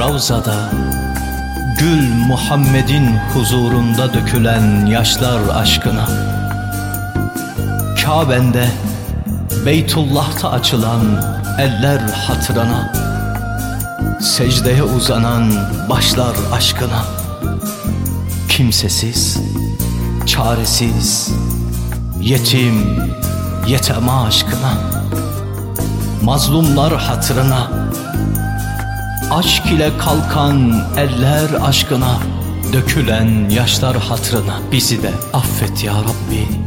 Ravzada, Gül Muhammed'in huzurunda dökülen yaşlar aşkına, Kabe'nde, Beytullah'ta açılan eller hatırına, secdeye uzanan başlar aşkına, kimsesiz, çaresiz, yetim, yetema aşkına, mazlumlar hatırına, aşk ile kalkan eller aşkına, dökülen yaşlar hatırına bizi de affet ya Rabbi.